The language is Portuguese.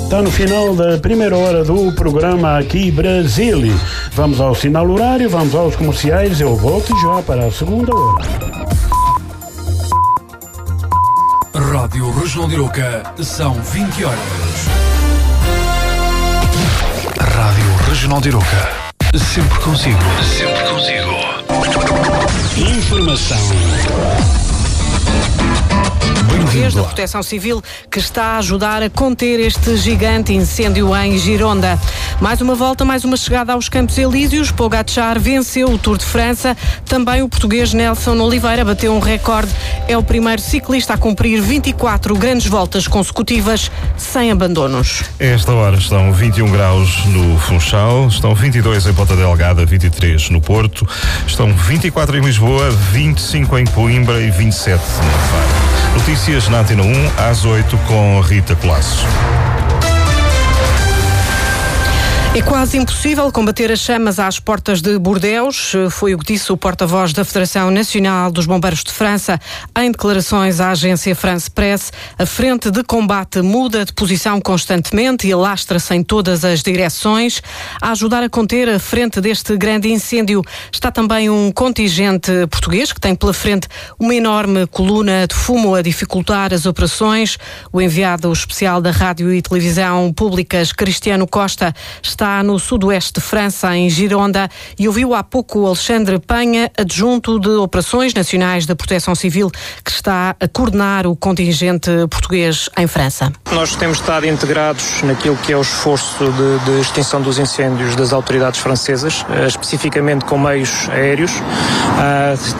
Está no final da primeira hora do programa Aqui Brasil. Vamos ao sinal horário, vamos aos comerciais. Eu volto já para a segunda hora. Rádio Regional de Aroca, são 20 horas. Rádio Regional de Aroca, sempre consigo. Sempre consigo. Informação. Da Proteção Civil que está a ajudar a conter este gigante incêndio em Gironda. Mais uma volta, mais uma chegada aos Campos Elíseos. Pogacar venceu o Tour de França. Também o português Nelson Oliveira bateu um recorde. É o primeiro ciclista a cumprir 24 grandes voltas consecutivas sem abandonos. A esta hora estão 21 graus no Funchal, estão 22 em Ponta Delgada, 23 no Porto, estão 24 em Lisboa, 25 em Coimbra e 27 na Faro. Notícias na Antena 1, às 8, com Rita Colasso. É quase impossível combater as chamas às portas de Bordeus, foi o que disse o porta-voz da Federação Nacional dos Bombeiros de França em declarações à agência France Presse. A frente de combate muda de posição constantemente e alastra-se em todas as direções. A ajudar a conter a frente deste grande incêndio está também um contingente português que tem pela frente uma enorme coluna de fumo a dificultar as operações. O enviado especial da Rádio e Televisão Públicas, Cristiano Costa, está no sudoeste de França, em Gironda, e ouviu há pouco o Alexandre Penha, adjunto de Operações Nacionais da Proteção Civil, que está a coordenar o contingente português em França. Nós temos estado integrados naquilo que é o esforço de extinção dos incêndios das autoridades francesas, especificamente com meios aéreos.